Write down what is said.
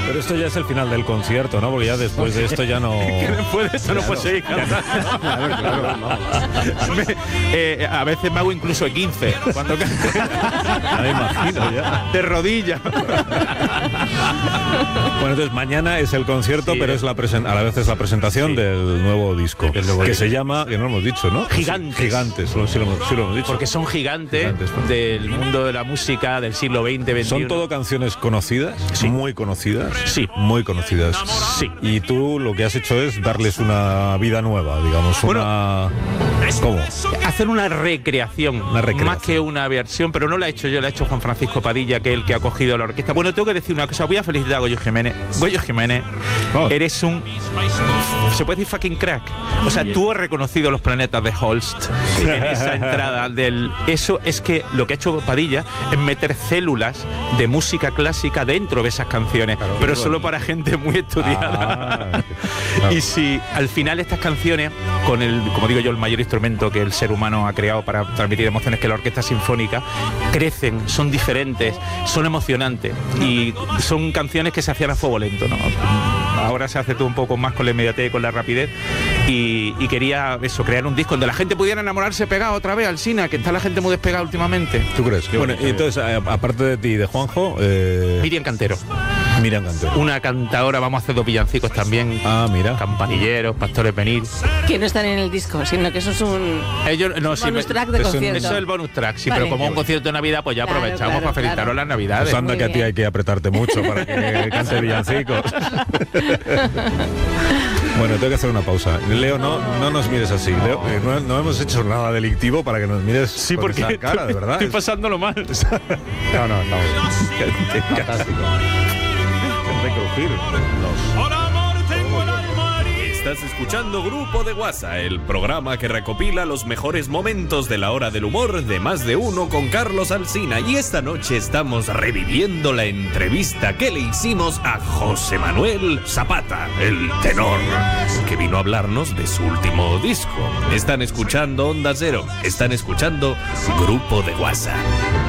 Pero esto ya es el final del concierto, ¿no? Porque ya después de esto ya no... Que después de esto no puedo seguir cantando. A veces me hago incluso 15 cuando canto. Ya me imagino, ya. De rodillas. Bueno, entonces mañana es el concierto, Sí, pero es a la vez es la presentación del nuevo disco, que se llama, que no lo hemos dicho, ¿no? Gigantes. Gigantes, sí lo hemos dicho. Porque son gigantes del mundo de la música del siglo XX, XXI. ¿Son todo canciones conocidas? Sí. Muy conocidas. Sí. Muy conocidas. Sí. Y tú lo que has hecho es darles una vida nueva, digamos, una... ¿Cómo? Hacer una recreación, más que una versión, pero no la he hecho yo, la ha hecho Juan Francisco Padilla, que es el que ha cogido la orquesta. Bueno, tengo que decir una cosa, voy a felicitar a Goyo Jiménez. Goyo Jiménez, eres un... ¿Se puede decir fucking crack? O sea, tú has reconocido los planetas de Holst en esa entrada del... Eso es que lo que ha hecho Padilla es meter células de música clásica dentro de esas canciones, pero solo para gente muy estudiada. Y si al final estas canciones, con el, como digo yo, el mayor instrumento que el ser humano ha creado para transmitir emociones, que es la orquesta sinfónica, crecen, son diferentes, son emocionantes y son canciones que se hacían a fuego lento, ¿no? Ahora se hace todo un poco más con la inmediatez y con la rapidez y quería eso, crear un disco donde la gente pudiera enamorarse pegado otra vez al cine, que está la gente muy despegada últimamente. ¿Tú crees? Bueno, y entonces, aparte de ti y de Juanjo... Miriam Cantero. Miriam Cantero. Una cantadora, vamos a hacer 2 villancicos también. Ah, mira. Campanilleros, Pastores Venir. Que no están en el disco, sino que eso es un bonus track de concierto. Eso es el bonus track, sí, Vale. pero como un concierto de Navidad, pues ya aprovechamos para felicitaros las Navidades. Pues anda Muy que a ti bien. hay que apretarte mucho para que cante villancicos. Bueno, tengo que hacer una pausa. Leo, no nos mires así. Leo, no hemos hecho nada delictivo para que nos mires Sí, con porque esa cara, de verdad. estoy pasándolo mal. No, estamos... Fantástico. Recrujir los... Estás escuchando Grupo de WhatsApp, el programa que recopila los mejores momentos de la hora del humor de Más de Uno con Carlos Alsina. Y esta noche estamos reviviendo la entrevista que le hicimos a José Manuel Zapata, el tenor, que vino a hablarnos de su último disco. Están escuchando Onda Cero, están escuchando Grupo de WhatsApp.